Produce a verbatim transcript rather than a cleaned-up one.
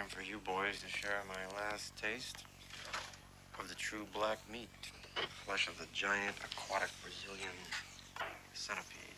time for you boys to share my last taste of the true black meat. Flesh of the giant aquatic Brazilian centipede.